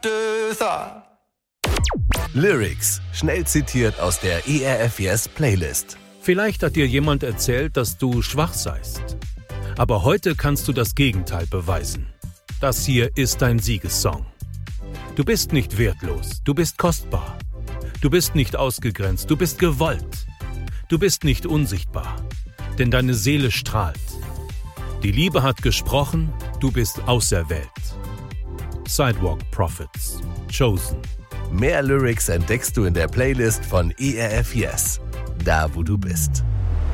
Lyrics, schnell zitiert aus der ERF Yes Playlist. Vielleicht hat dir jemand erzählt, dass du schwach seist. Aber heute kannst du das Gegenteil beweisen. Das hier ist dein Siegessong. Du bist nicht wertlos, du bist kostbar. Du bist nicht ausgegrenzt, du bist gewollt. Du bist nicht unsichtbar, denn deine Seele strahlt. Die Liebe hat gesprochen, du bist auserwählt. Sidewalk Prophets, Chosen. Mehr Lyrics entdeckst du in der Playlist von ERF Yes, da wo du bist.